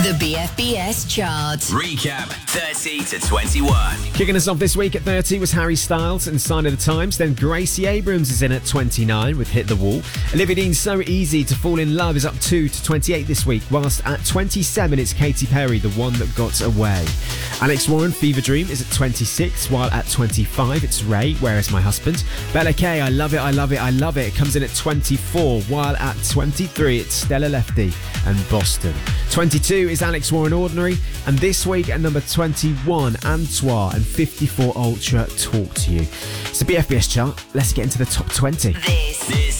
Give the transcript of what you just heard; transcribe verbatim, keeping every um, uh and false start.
The B F B S chart. Recap thirty to twenty-one. Kicking us off this week at thirty was Harry Styles and Sign of the Times. Then Gracie Abrams is in at twenty-nine with Hit the Wall. Olivia Dean's So Easy to Fall in Love is up two to twenty-eight this week, whilst at twenty-seven it's Katy Perry, The One That Got Away. Alex Warren, Fever Dream is at twenty-six, while at twenty-five it's Ray, Where Is My Husband? Bella K, I Love It, I Love It, I Love It, comes in at twenty-four, while at twenty-three it's Stella Lefty and Boston. twenty-two is Alex Warren, Ordinary, and this week at number twenty-one, Antoine and fifty-four Ultra, Talk to You. It's the B F B S chart. Let's get into the top twenty. This, This